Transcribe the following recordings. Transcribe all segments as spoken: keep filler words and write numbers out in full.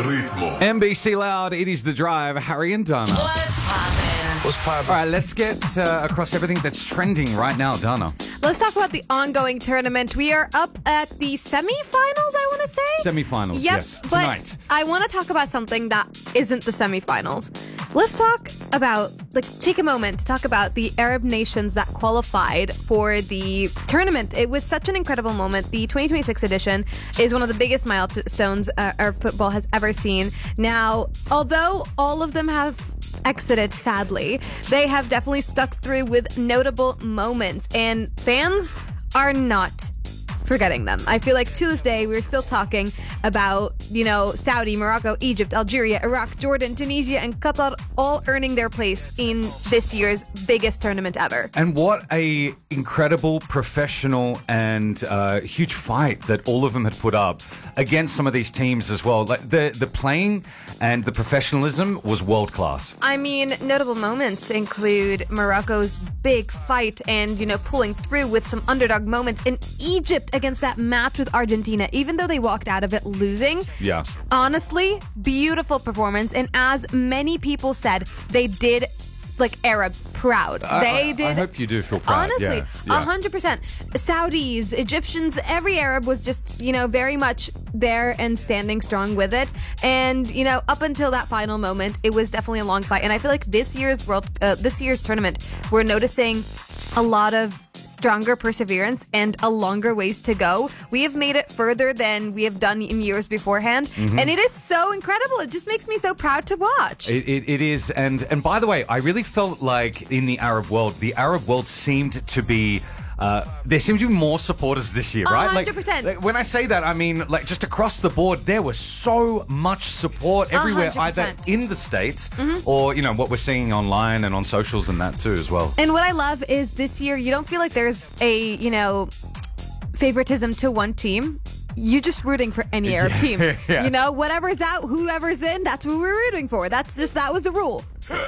Ritmo. N B C Loud, it is The Drive, Harry and Dana. What's poppin'? What's poppin'? All right, let's get uh, across everything that's trending right now, Dana. Let's talk about the ongoing tournament. We are up at the semifinals, I want to say. Semifinals, Yep, yes, but tonight. I want to talk about something that isn't the semifinals. Let's talk about, like, take a moment to talk about the Arab nations that qualified for the tournament. It was such an incredible moment. The twenty twenty-six edition is one of the biggest milestones uh, Arab football has ever seen. Now, although all of them have exited, sadly, they have definitely stuck through with notable moments, and fans are not forgetting them. I feel like to this day we're still talking about, you know, Saudi, Morocco, Egypt, Algeria, Iraq, Jordan, Tunisia, and Qatar all earning their place in this year's biggest tournament ever. And what a incredible, professional, and uh, huge fight that all of them had put up against some of these teams as well. Like the the playing and the professionalism was world class. I mean, notable moments include Morocco's big fight and, you know, pulling through with some underdog moments in Egypt against that match with Argentina, even though they walked out of it losing. Yeah. Honestly, beautiful performance. And as many people said, they did, like, Arabs proud. I, they I, did. I hope you do feel proud. Honestly, yeah, a yeah. hundred percent. Saudis, Egyptians, every Arab was just, you know, very much there and standing strong with it. And, you know, up until that final moment, it was definitely a long fight. And I feel like this year's world, uh, this year's tournament, we're noticing a lot of stronger perseverance and a longer ways to go. We have made it further than we have done in years beforehand, Mm-hmm. and it is so incredible. It just makes me so proud to watch. It, it, it is, and and by the way, I really felt like in the Arab world, the Arab world seemed to be. Uh, there seemed to be more supporters this year, right? one hundred percent. Like, like, when I say that, I mean, like, just across the board, there was so much support everywhere, one hundred either percent. in the States or, you know, what we're seeing online and on socials and that too as well. And what I love is this year, you don't feel like there's a, you know, favoritism to one team. You're just rooting for any Arab team. Yeah. You know, whatever's out, whoever's in, that's who we're rooting for. That's just, that was the rule.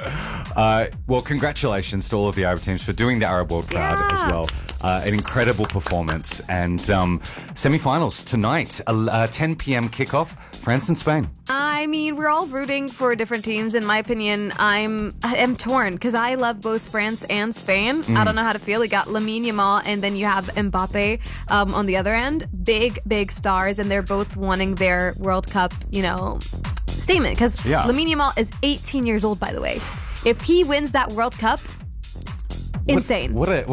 Uh, well, congratulations to all of the Arab teams for doing the Arab world proud Yeah. as well. Uh, an incredible performance. And um, semi-finals tonight, uh, ten p.m. kickoff, France and Spain. I mean, we're all rooting for different teams. In my opinion, I'm I'm torn because I love both France and Spain. I don't know how to feel. You got Lamine Yamal, and then you have Mbappe um, on the other end. Big, big stars, and they're both wanting their World Cup, you know, statement. Because Yeah. Lamine Yamal is eighteen years old, by the way. If he wins that World Cup, insane. What, what a